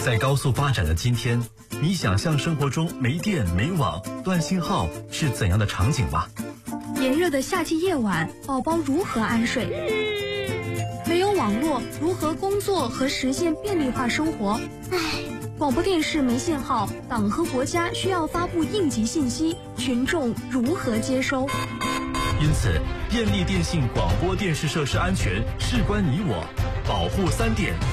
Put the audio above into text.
在高速发展的今天，你想象生活中没电没网断信号是怎样的场景吗？ 炎热的夏季夜晚，宝宝如何安睡？没有网络，如何工作和实现便利化生活？广播电视没信号，党和国家需要发布应急信息，群众如何接收？ 因此，便利电信广播电视设施安全事关你我，保护3电。